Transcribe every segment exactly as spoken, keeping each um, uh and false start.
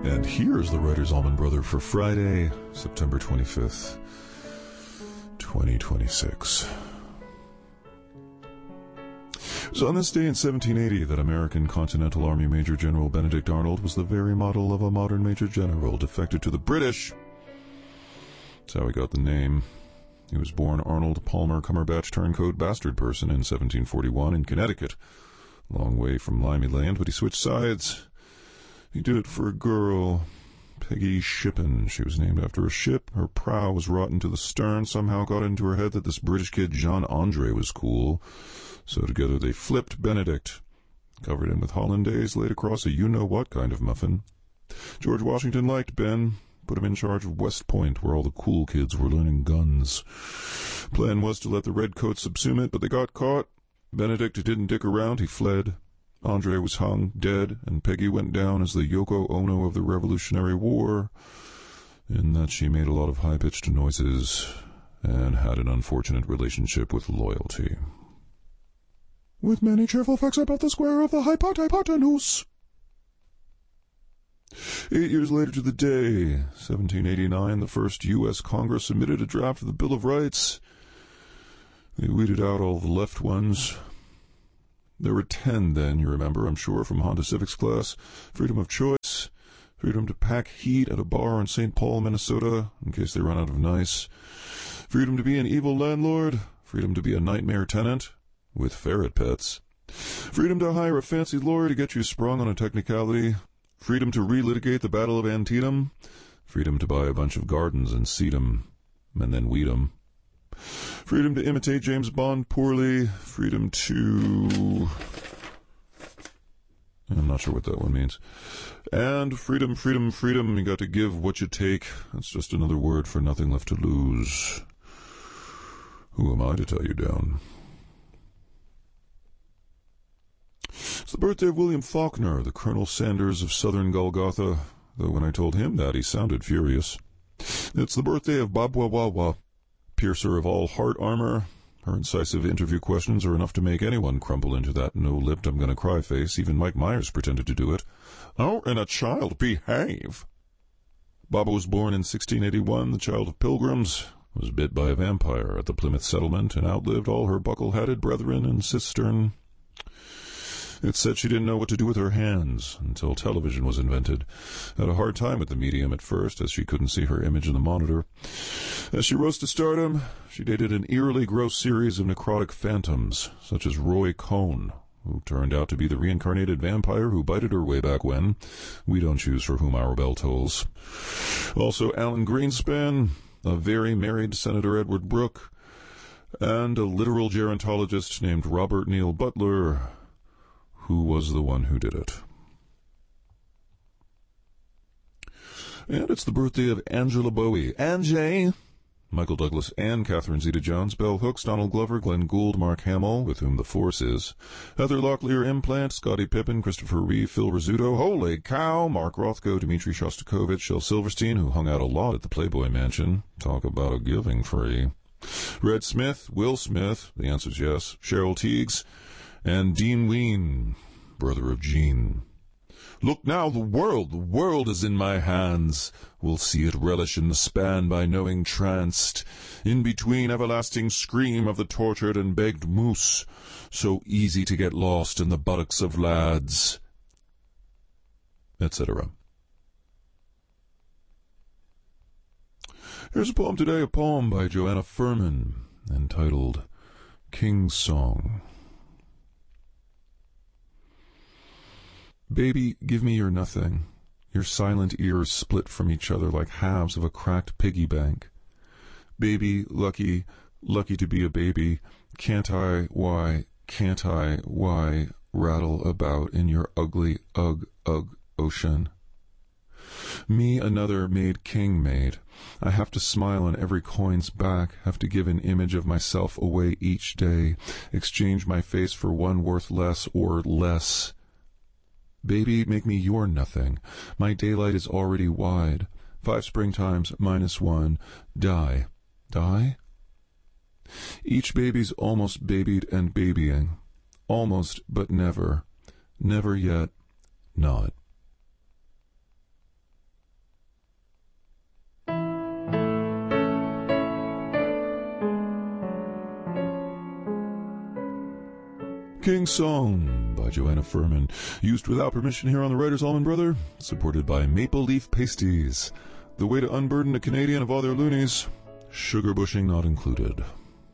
And here's the Writer's Almond Brother for Friday, September twenty-fifth, twenty twenty-six. It was on this day in seventeen eighty that American Continental Army Major General Benedict Arnold was the very model of a modern Major General, defected to the British. That's how he got the name. He was born Arnold Palmer Cumberbatch Turncoat Bastard Person in seventeen forty-one in Connecticut. Long way from Limey Land, but he switched sides. He did it for a girl, Peggy Shippen. She was named after a ship. Her prow was rotten to the stern. Somehow got into her head that this British kid Jean Andre was cool. So together they flipped Benedict, covered him with hollandaise, laid across a you-know-what kind of muffin. George Washington liked Ben, put him in charge of West Point, where all the cool kids were learning guns. Plan was to let the redcoats subsume it, but they got caught. Benedict didn't dick around, he fled. Andre was hung, dead, and Peggy went down as the Yoko Ono of the Revolutionary War, in that she made a lot of high-pitched noises and had an unfortunate relationship with loyalty. With many cheerful facts about the square of the hypotenuse. Eight years later to the day, seventeen eighty-nine, the first U S Congress submitted a draft of the Bill of Rights. They weeded out all the left ones. There were ten then, you remember, I'm sure, from Honda Civics class. Freedom of choice, freedom to pack heat at a bar in Saint Paul, Minnesota, in case they run out of nice. Freedom to be an evil landlord, freedom to be a nightmare tenant, with ferret pets. Freedom to hire a fancy lawyer to get you sprung on a technicality. Freedom to relitigate the Battle of Antietam. Freedom to buy a bunch of gardens and seed 'em, and then weed 'em. Freedom to imitate James Bond poorly. Freedom to... I'm not sure what that one means. And freedom, freedom, freedom. You got to give what you take. That's just another word for nothing left to lose. Who am I to tell you down? It's the birthday of William Faulkner, the Colonel Sanders of Southern Golgotha, though when I told him that, he sounded furious. It's the birthday of Babwa Wawa, piercer of all heart armor. Her incisive interview questions are enough to make anyone crumple into that no-lipped I'm-gonna-cry face. Even Mike Myers pretended to do it. Oh, and a child, behave! Baba was born in sixteen eighty-one, the child of pilgrims, was bit by a vampire at the Plymouth settlement, and outlived all her buckle-hatted brethren and sistern. It's said she didn't know what to do with her hands until television was invented. Had a hard time with the medium at first, as she couldn't see her image in the monitor. As she rose to stardom, she dated an eerily gross series of necrotic phantoms, such as Roy Cohn, who turned out to be the reincarnated vampire who bited her way back when. We don't choose for whom our bell tolls. Also Alan Greenspan, a very married Senator Edward Brooke, and a literal gerontologist named Robert Neal Butler, who was the one who did it. And it's the birthday of Angela Bowie. Angie! Michael Douglas and Catherine Zeta-Jones, Bell Hooks, Donald Glover, Glenn Gould, Mark Hamill, with whom the Force is, Heather Locklear Implant, Scottie Pippen, Christopher Reeve, Phil Rizzuto, holy cow, Mark Rothko, Dmitry Shostakovich, Shel Silverstein, who hung out a lot at the Playboy Mansion. Talk about a giving free. Red Smith, Will Smith, the answer's yes, Cheryl Teagues, and Dean Ween, brother of Gene. Look now, the world, the world is in my hands. We'll see it relish in the span by knowing tranced, in between everlasting scream of the tortured and begged moose, so easy to get lost in the buttocks of lads, et cetera. Here's a poem today, a poem by Joanna Furman, entitled King's Song. Baby, give me your nothing, your silent ears split from each other like halves of a cracked piggy bank. Baby, lucky, lucky to be a baby, can't I, why, can't I, why, rattle about in your ugly, ugh, ugh, ocean? Me another made king made. I have to smile on every coin's back, have to give an image of myself away each day, exchange my face for one worth less or less. Baby, make me your nothing. My daylight is already wide. Five springtimes minus one. Die. Die? Each baby's almost babied and babying. Almost, but never. Never yet. Not. King's Song by Joanna Furman. Used without permission here on the Writer's Allman Brother. Supported by Maple Leaf Pasties. The way to unburden a Canadian of all their loonies. Sugar bushing not included.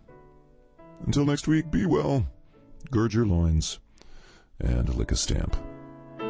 Until next week, be well, gird your loins, and lick a stamp.